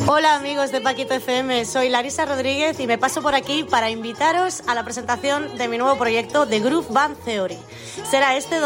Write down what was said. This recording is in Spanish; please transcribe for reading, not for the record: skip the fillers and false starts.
Hola amigos de Paquito FM, soy Larisa Rodríguez y me paso por aquí para invitaros a la presentación de mi nuevo proyecto The Groove Band Theory. Será este